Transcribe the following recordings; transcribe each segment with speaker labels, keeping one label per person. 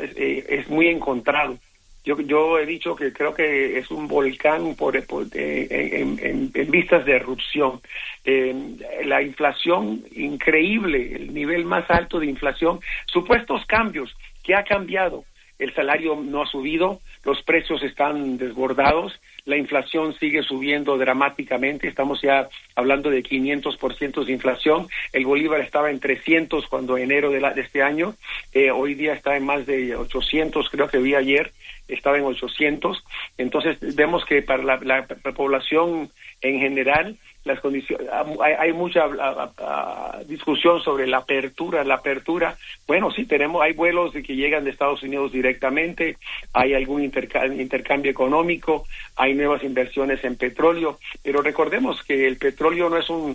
Speaker 1: es muy encontrado. Yo he dicho que creo que es un volcán en vistas de erupción. La inflación increíble, el nivel más alto de inflación, supuestos cambios. ¿Qué ha cambiado? El salario no ha subido, los precios están desbordados, la inflación sigue subiendo dramáticamente, estamos ya hablando de 500% de inflación, el bolívar estaba en 300 cuando enero de este año, hoy día está en más de 800, creo que vi ayer, estaba en 800, entonces vemos que para la población en general, las condiciones, hay mucha discusión sobre la apertura. Bueno, sí, hay vuelos que llegan de Estados Unidos directamente, hay algún intercambio económico, hay nuevas inversiones en petróleo, pero recordemos que el petróleo no es un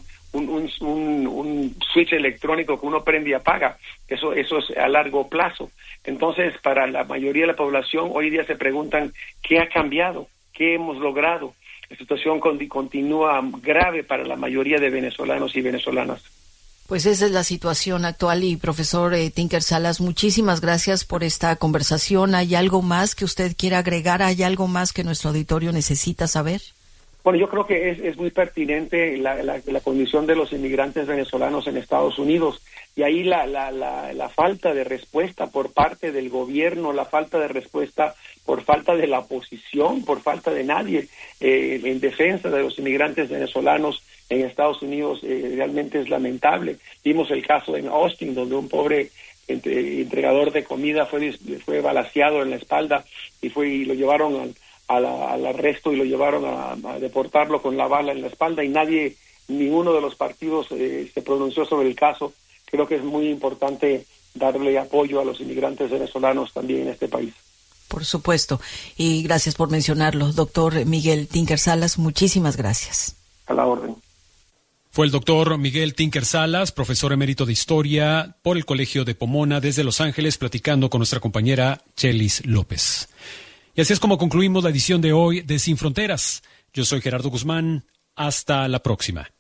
Speaker 1: switch electrónico que uno prende y apaga, eso es a largo plazo. Entonces, para la mayoría de la población, hoy día se preguntan ¿qué ha cambiado? ¿Qué hemos logrado? La situación continúa grave para la mayoría de venezolanos y venezolanas.
Speaker 2: Pues esa es la situación actual y profesor Tinker Salas, muchísimas gracias por esta conversación. ¿Hay algo más que usted quiera agregar? ¿Hay algo más que nuestro auditorio necesita saber?
Speaker 1: Bueno, yo creo que es muy pertinente la condición de los inmigrantes venezolanos en Estados Unidos y ahí la falta de respuesta por parte del gobierno, la falta de respuesta por falta de la oposición, por falta de nadie en defensa de los inmigrantes venezolanos en Estados Unidos realmente es lamentable. Vimos el caso en Austin donde un pobre entregador de comida fue balaceado en la espalda y lo llevaron al arresto y lo llevaron a deportarlo con la bala en la espalda y ninguno de los partidos se pronunció sobre el caso. Creo que es muy importante darle apoyo a los inmigrantes venezolanos también en este país.
Speaker 2: Por supuesto, y gracias por mencionarlo. Doctor Miguel Tinker Salas, muchísimas gracias.
Speaker 1: A la orden.
Speaker 3: Fue el doctor Miguel Tinker Salas, profesor emérito de Historia por el Colegio de Pomona desde Los Ángeles, platicando con nuestra compañera Chelis López. Y así es como concluimos la edición de hoy de Sin Fronteras. Yo soy Gerardo Guzmán. Hasta la próxima.